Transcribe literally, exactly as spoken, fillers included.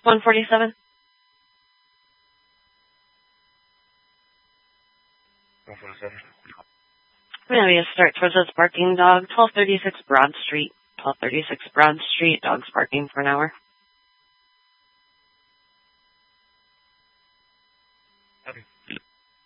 one forty-seven. one forty-seven. I'm going to be a start towards this barking dog. twelve thirty-six Broad Street. twelve thirty-six Broad Street. Dog's barking for an hour.